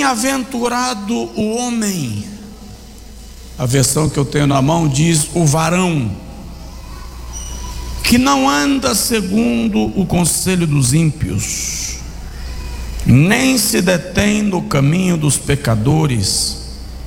Bem-aventurado o homem, a versão que eu tenho na mão diz o varão, que não anda segundo o conselho dos ímpios, nem se detém no caminho dos pecadores,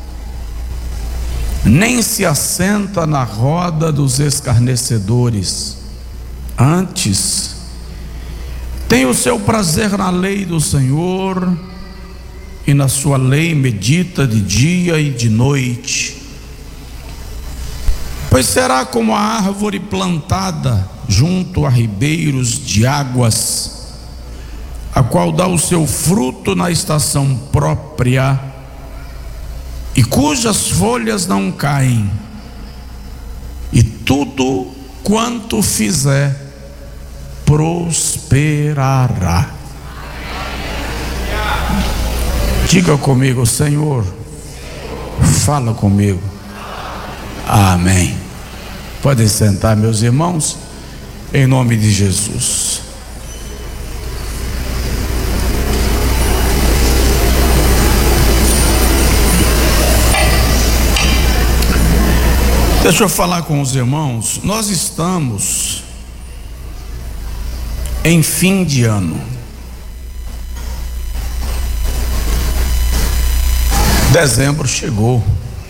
nem se assenta na roda dos escarnecedores. Antes, tem o seu prazer na lei do Senhor, e na sua lei medita de dia e de noite. Pois será como a árvore plantada junto a ribeiros de águas, a qual dá o seu fruto na estação própria, e cujas folhas não caem, e tudo quanto fizer prosperará. Diga comigo: Senhor, fala comigo. Amém. Podem sentar, meus irmãos, em nome de Jesus. Deixa eu falar com os irmãos. Nós estamos em fim de ano. Dezembro chegou.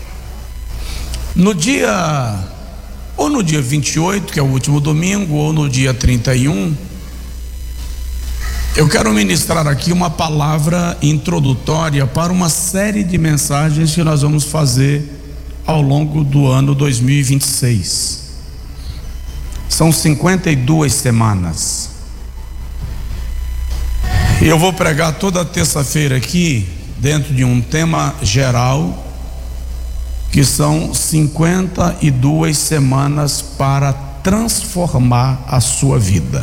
No dia 28, que é o último domingo, ou no dia 31, eu quero ministrar aqui uma palavra introdutória para uma série de mensagens que nós vamos fazer ao longo do ano 2026. São 52 semanas. Eu vou pregar toda terça-feira aqui dentro de um tema geral, que são 52 semanas para transformar a sua vida.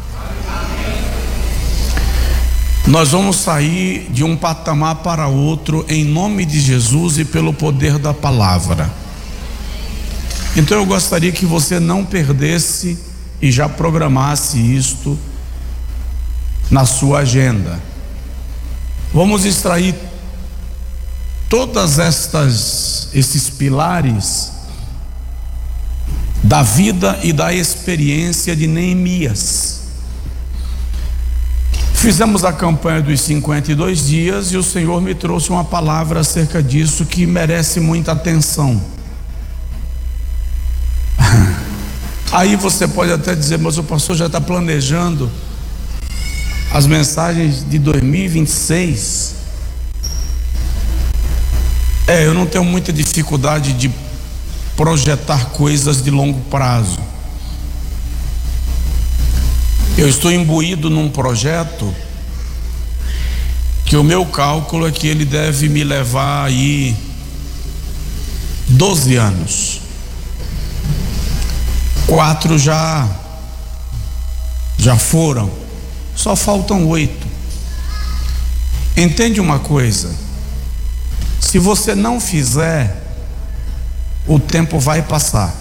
Nós vamos sair de um patamar para outro em nome de Jesus e pelo poder da palavra. Então eu gostaria que você não perdesse e já programasse isto na sua agenda. Vamos extrair todas esses pilares da vida e da experiência de Neemias. Fizemos a campanha dos 52 dias e o Senhor me trouxe uma palavra acerca disso que merece muita atenção. Aí você pode até dizer: mas o pastor já está planejando as mensagens de 2026. Eu não tenho muita dificuldade de projetar coisas de longo prazo. Eu estou imbuído num projeto que o meu cálculo é que ele deve me levar aí 12 anos. 4 já foram, só faltam 8. Entende uma coisa? Se você não fizer, o tempo vai passar.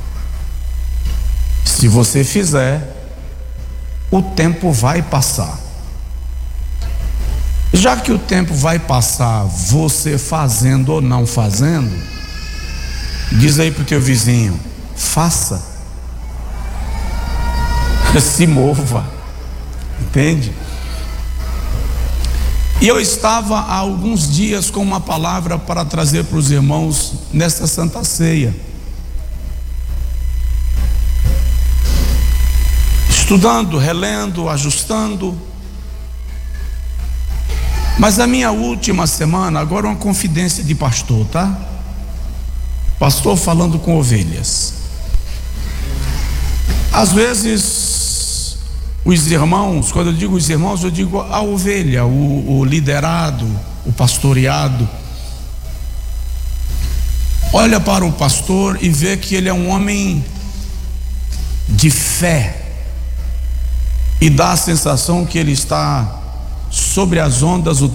Se você fizer, o tempo vai passar. Já que o tempo vai passar, você fazendo ou não fazendo, diz aí pro teu vizinho: faça, se mova. Entende? E eu estava há alguns dias com uma palavra para trazer para os irmãos nesta Santa Ceia, estudando, relendo, ajustando. Mas a minha última semana, agora uma confidência de pastor, tá? Pastor falando com ovelhas. Às vezes, os irmãos, quando eu digo os irmãos, eu digo a ovelha, o liderado, o pastoreado, olha para o pastor e vê que ele é um homem de fé, e dá a sensação que ele está sobre as ondas o